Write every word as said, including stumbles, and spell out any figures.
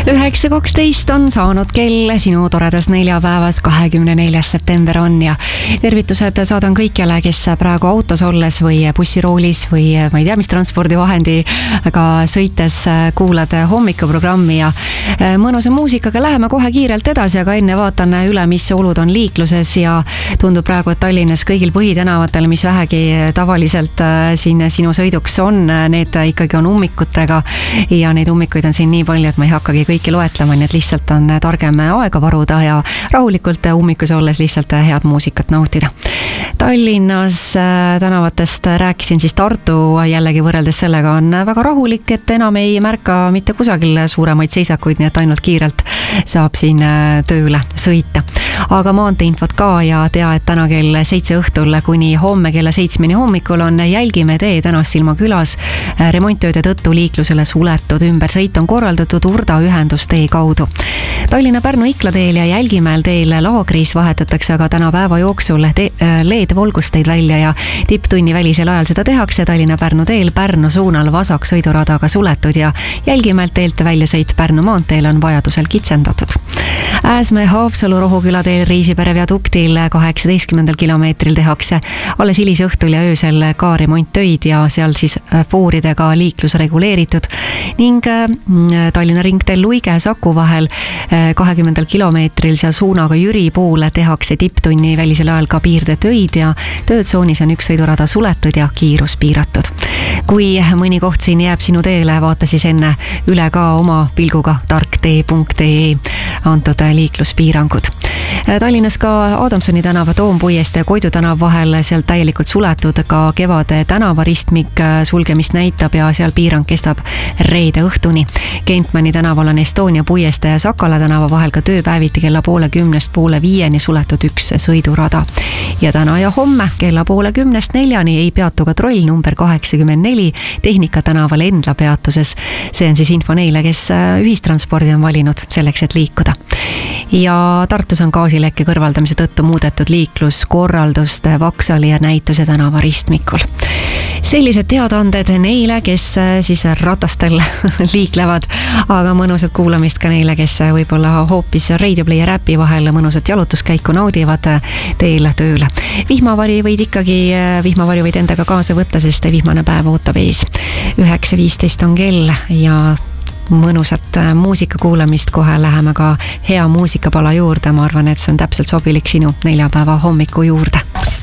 üheksa kaksteist on saanud kell, sinu toredas neljapäevas, kahekümne neljas september on ja tervitused saadan kõikjale, kes praegu autos olles või bussiroolis või ma ei tea, mis transpordivahendiga sõites kuulad hommikuprogrammi ja mõnusa muusikaga läheme kohe kiirelt edasi, aga enne vaatan üle, mis olud on liikluses ja tundub praegu, et Tallinnas kõigil põhitänavatel, mis vähegi tavaliselt siin sinu sõiduks on, need ikkagi on ummikutega ja neid ummikuid on siin nii palju, et ma ei hakkagi kõiki loetlema, nii et lihtsalt on targem aega varuda ja rahulikult ummikus olles lihtsalt head muusikat nautida. Tallinnas tänavatest rääkisin, siis Tartu jällegi võrreldes sellega on väga rahulik, et enam ei märka mitte kusagil suuremaid seisakuid, nii et ainult kiirelt saab siin tööle sõita. Aga maanteeinfot ka ja tea, et täna kell seitse õhtul kuni homme kella seitsmeni hommikul on Jälgimäe tee Tänassilma külas remonttööde tõttu liiklusele suletud. Ümbersõit on korraldatud Urda ühendustee kaudu. Tallinna-Pärnu-Ikla teel ja Jälgimäel teel Laagris vahetatakse aga täna päeva jooksul L E D-volgusteid välja ja tipptunni välisel ajal seda tehakse. Tallinna-Pärnu teel Pärnu suunal vasak sõiduradaga suletud ja Jälgimäelt teelt väljasõit Pärnu maanteel on vajadusel kitsendatud. Ääsmäe Haapsalu Rohuküla teel Riisipere viaduktil kaheksateistkümnendal kilomeetril tehakse alles hilisõhtul ja öösel ka remonttöid ja seal siis fooridega liiklus reguleeritud ning Tallinna ringteel Luige Saku vahel kahekümnendal kilomeetril seal suunaga Jüri poole tehakse tipptunni välisel ajal ka piirdetöid ja töötsoonis on üks sõidurada suletud ja kiirus piiratud. Kui mõni koht siin jääb sinu teele, vaata siis enne üle ka oma pilguga tarktee punkt ee antud liikluspiirangud. Tallinnas ka Adamsoni tänava Toompuiestee ja Koidu tänava vahel seal täielikult suletud, ka Kevade tänavaristmik sulgemist näitab ja seal piirang kestab reede õhtuni. Kentmani tänaval on Estonia puiestee ja Sakala tänava vahel ka tööpäeviti kella poole kümnest poole viieni suletud üks sõidurada. Ja täna ja homme kella poole kümnest neljani ei peatu ka troll number kaheksakümmend neli Tehnika tänaval Endla peatuses. See on siis info neile, kes ühistranspordi on valinud selleks, et liikuda. Ja Tartus on gaasilekke kõrvaldamise tõttu muudetud liikluskorraldust Vaksali ja Näituse tänava ristmikul. Sellised teadaanded neile, kes siis ratastel liiklevad, aga mõnusat kuulamist ka neile, kes võib-olla hoopis Radio Player äpi vahel mõnusat jalutuskäiku naudivad teel tööle. Vihmavari võid ikkagi, vihmavari võid endaga kaasa võtta, sest vihmane päev ootab ees. üheksa viisteist on kell ja mõnusat muusika kuulamist, kohe läheme ka hea muusikapala juurde, ma arvan, et see on täpselt sobilik sinu neljapäeva hommiku juurde.